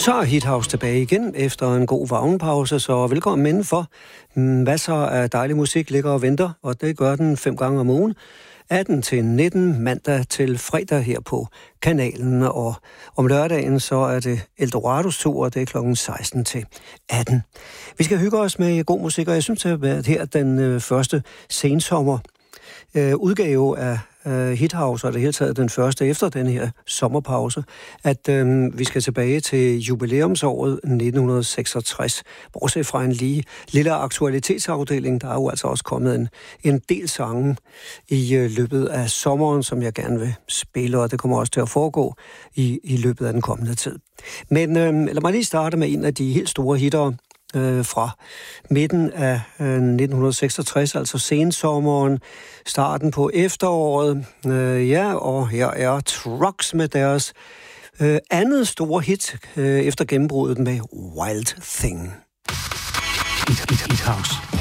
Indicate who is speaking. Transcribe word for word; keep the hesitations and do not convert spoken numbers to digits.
Speaker 1: Så er Hit House tilbage igen efter en god vagn-pause, så velkommen indenfor. Masser af dejlig musik ligger og venter, og det gør den fem gange om ugen. atten til nitten, mandag til fredag her på kanalen, og om lørdagen så er det Eldorados tur, og det er klokken seksten til atten. Vi skal hygge os med god musik, og jeg synes, det har været her den øh, første sensommer øh, udgave af øh, Hit House, og det hele taget den første efter den her sommerpause, at øh, vi skal tilbage til jubilæumsåret nitten seksogtres, bortset fra en lige lille aktualitetsafdeling. Der er jo altså også kommet en, en del sange i øh, løbet af sommeren, som jeg gerne vil spille, og det kommer også til at foregå i, i løbet af den kommende tid. Men øh, lad mig lige starte med en af de helt store hitter øh, fra midten af øh, nitten seksogtres, altså sensommeren, starten på efteråret. Øh, ja, og her er Trucks med deres øh, andet store hit øh, efter gennembruddet med Wild Thing.
Speaker 2: Hit, hit, hit house.